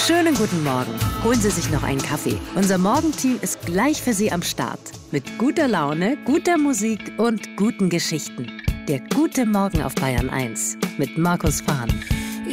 Schönen guten Morgen. Holen Sie sich noch einen Kaffee. Unser Morgenteam ist gleich für Sie am Start. Mit guter Laune, guter Musik und guten Geschichten. Der gute Morgen auf Bayern 1 mit Markus Fahn.